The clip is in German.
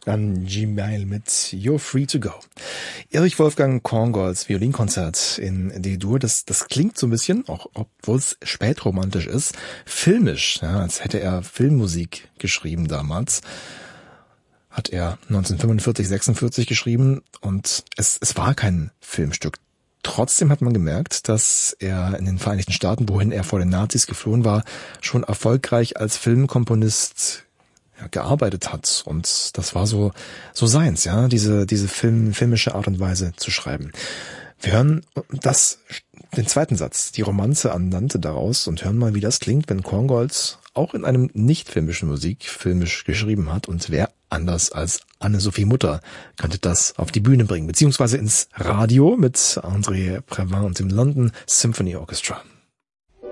An Gmail mit You're Free to Go. Erich Wolfgang Korngolds Violinkonzert in D-Dur, das klingt so ein bisschen, auch obwohl es spätromantisch ist, filmisch, ja, als hätte er Filmmusik geschrieben damals. Hat er 1945, 46 geschrieben und es war kein Filmstück. Trotzdem hat man gemerkt, dass er in den Vereinigten Staaten, wohin er vor den Nazis geflohen war, schon erfolgreich als Filmkomponist gearbeitet hat. Und das war so seins, ja, diese filmische Art und Weise zu schreiben. Wir hören den zweiten Satz, die Romanze Andante daraus und hören mal, wie das klingt, wenn Korngold auch in einem nicht filmischen Musik filmisch geschrieben hat. Und wer anders als Anne-Sophie Mutter könnte das auf die Bühne bringen, beziehungsweise ins Radio mit André Previn und dem London Symphony Orchestra.